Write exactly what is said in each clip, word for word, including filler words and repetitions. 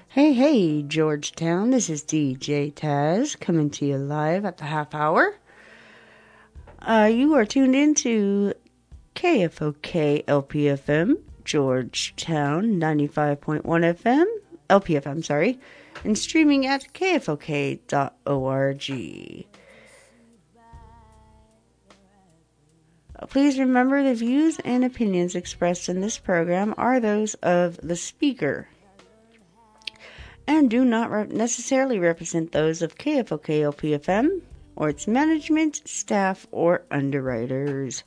Hey, hey, Georgetown, this is D J Taz coming to you live at the half hour. Uh, you are tuned into K F O K L P F M, Georgetown, ninety-five point one F M, L P F M, sorry, and streaming at K F O K dot org. Please remember the views and opinions expressed in this program are those of the speaker and do not re- necessarily represent those of K F O K L P F M or its management, staff, or underwriters.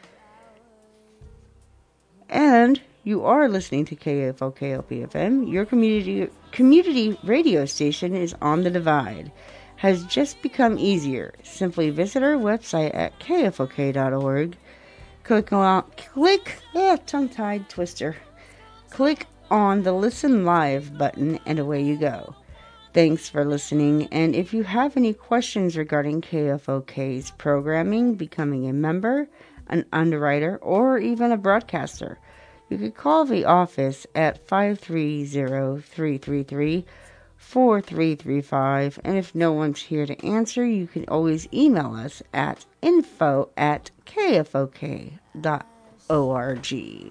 And you are listening to K F O K L P F M. Your community community radio station is on the divide. Has just become easier. Simply visit our website at K F O K dot org. Click on, click, ah, tongue-tied twister. Click on the Listen Live button and away you go. Thanks for listening, and if you have any questions regarding K F O K's programming, becoming a member, an underwriter, or even a broadcaster, you can call the office at five three zero, three three three, four three three five, and if no one's here to answer, you can always email us at info at K F O K dot org.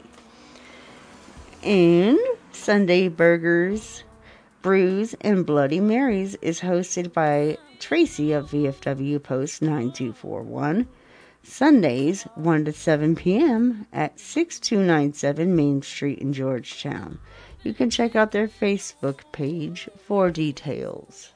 And Sunday Burgers, Brews, and Bloody Marys is hosted by Tracy of V F W Post nine two four one. Sundays, one to seven p.m. at six two nine seven Main Street in Georgetown. You can check out their Facebook page for details.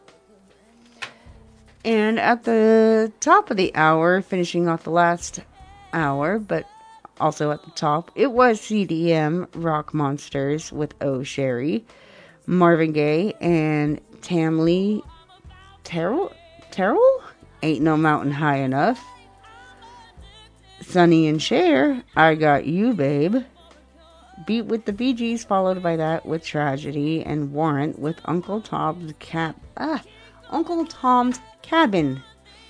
And at the top of the hour, finishing off the last hour, but also at the top, it was C D M Rock Monsters with Oh Sherry, Marvin Gaye, and Tamlee Terrell? Terrell? Ain't No Mountain High Enough. Sonny and Cher, I Got You, Babe. Beat with the Bee Gees, followed by that with Tragedy, and Warrant with Uncle Tom's Cap. Ah, Uncle Tom's Cabin.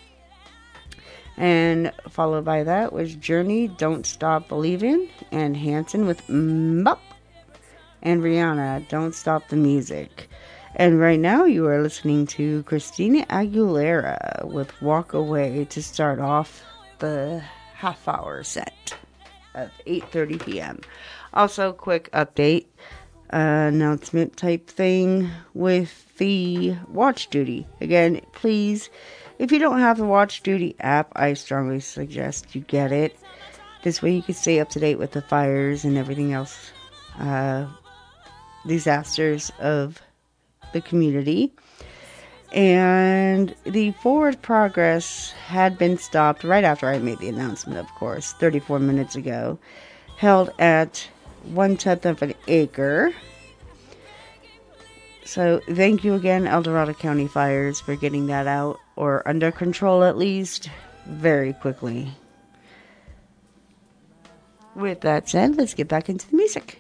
And followed by that was Journey, Don't Stop Believin', and Hanson with Mbop, and Rihanna, Don't Stop the Music. And right now you are listening to Christina Aguilera with Walk Away to start off the half hour set of eight thirty p.m. Also, quick update, uh, announcement type thing with the Watch Duty. Again, please, if you don't have the Watch Duty app, I strongly suggest you get it. This way you can stay up to date with the fires and everything else, uh, disasters of the community. And the forward progress had been stopped right after I made the announcement, of course, thirty-four minutes ago, held at one-tenth of an acre. So thank you again, El Dorado County Fires, for getting that out, or under control at least, very quickly. With that said, let's get back into the music.